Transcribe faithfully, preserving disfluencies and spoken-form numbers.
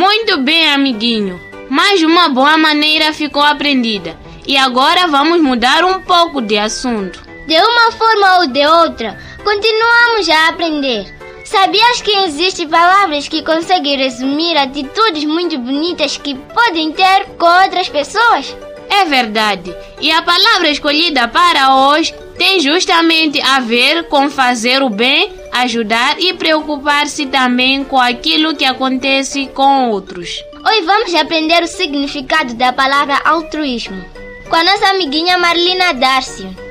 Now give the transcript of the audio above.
Muito bem, amiguinho. Mais uma boa maneira ficou aprendida. E agora vamos mudar um pouco de assunto. De uma forma ou de outra, continuamos a aprender. Sabias que existem palavras que conseguem resumir atitudes muito bonitas que podem ter com outras pessoas? É verdade. E a palavra escolhida para hoje tem justamente a ver com fazer o bem, ajudar e preocupar-se também com aquilo que acontece com outros. Hoje vamos aprender o significado da palavra altruísmo com a nossa amiguinha Marlina Darcio.